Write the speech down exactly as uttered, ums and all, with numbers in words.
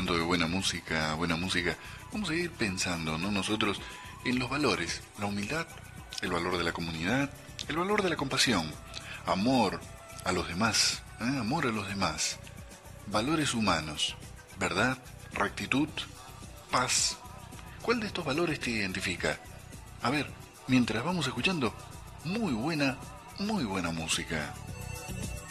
hablando de buena música, buena música, vamos a ir pensando, ¿no? Nosotros en los valores, la humildad, el valor de la comunidad, el valor de la compasión, amor a los demás, ¿eh? Amor a los demás, valores humanos, verdad, rectitud, paz. ¿Cuál de estos valores te identifica? A ver, mientras vamos escuchando muy buena, muy buena música.